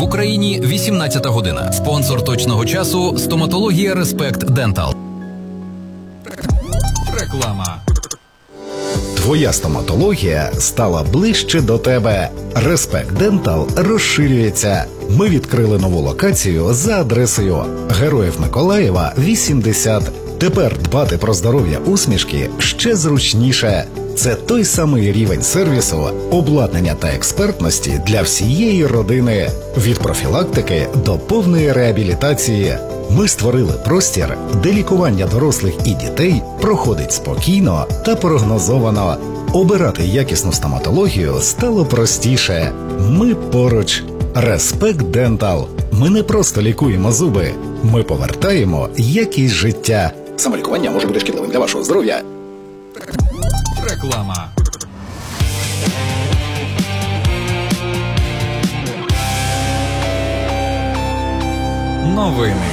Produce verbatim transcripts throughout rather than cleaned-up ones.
В Україні вісімнадцята година. Спонсор точного часу – стоматологія Respect Dental. Реклама. Твоя стоматологія стала ближче до тебе. Respect Dental розширюється. Ми відкрили нову локацію за адресою Героїв Миколаєва, вісімдесят. Тепер дбати про здоров'я усмішки ще зручніше. Це той самий рівень сервісу, обладнання та експертності для всієї родини. Від профілактики до повної реабілітації. Ми створили простір, де лікування дорослих і дітей проходить спокійно та прогнозовано. Обирати якісну стоматологію стало простіше. Ми поруч. Respect Dental. Ми не просто лікуємо зуби. Ми повертаємо якість життя. Самолікування може бути шкідливим для вашого здоров'я. Реклама. Новини.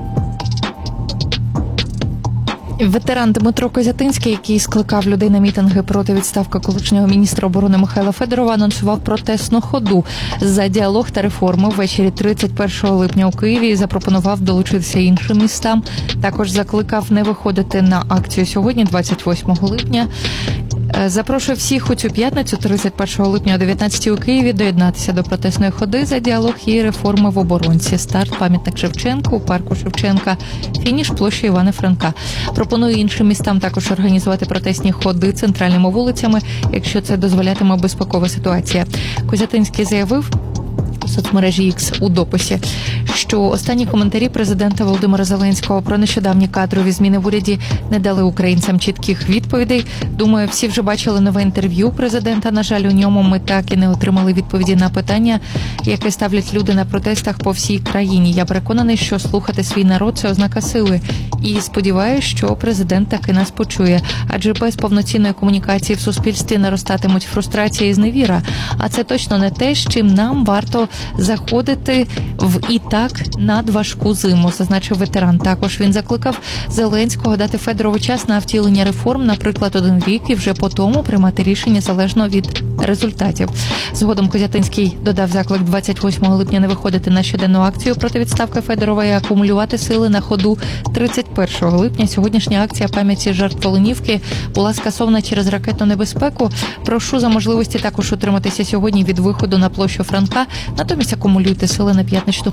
Ветеран Дмитро Козятинський, який скликав людей на мітинги проти відставки колишнього міністра оборони Михайла Федорова, анонсував протестну ходу за діалог та реформи ввечері тридцять першого липня у Києві і запропонував долучитися іншим містам. Також закликав не виходити на акцію сьогодні, двадцять восьмого липня. Запрошую всіх у цю п'ятницю, тридцять першого липня о дев'ятнадцятій у Києві, доєднатися до протестної ходи за діалог і реформи в оборонці. Старт – пам'ятник Шевченку, у парку Шевченка, фініш – площа Івана Франка. Пропоную іншим містам також організувати протестні ходи центральними вулицями, якщо це дозволятиме безпекова ситуація. Козятинський заявив у соцмережі Ікс у дописі, що останні коментарі президента Володимира Зеленського про нещодавні кадрові зміни в уряді не дали українцям чітких відповідей. Думаю, всі вже бачили нове інтерв'ю президента. На жаль, у ньому ми так і не отримали відповіді на питання, яке ставлять люди на протестах по всій країні. Я переконаний, що слухати свій народ – це ознака сили. І сподіваюся, що президент таки нас почує. Адже без повноцінної комунікації в суспільстві наростатимуть фрустрація і зневіра. А це точно не те, з чим нам варто заходити в і так надважку зиму, зазначив ветеран. Також він закликав Зеленського дати Федорову час на втілення реформ, наприклад, один рік, і вже по тому приймати рішення залежно від результатів. Згодом Козятинський додав заклик двадцять восьмого липня не виходити на щоденну акцію проти відставки Федорова і акумулювати сили на ходу тридцять першого липня. Сьогоднішня акція пам'яті жертв Оленівки була скасована через ракетну небезпеку. Прошу за можливості також утриматися сьогодні від виходу на площу Франка. Натомість акумулюйте сили на п'ятничну